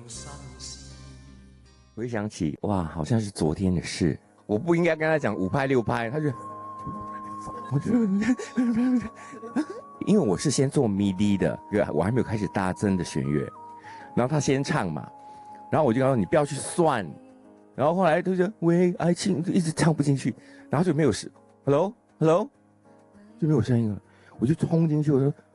回想起，哇，好像是昨天的事。我不应该跟他讲5拍6拍，他就，因为我是先做 MIDI 的，我还没有开始大增的弦乐，然后他先唱嘛，然后我就告诉你不要去算，然后后来他就喂爱情就一直唱不进去，然后就没有声 ，Hello， 就没有声音了，我就冲进去，我说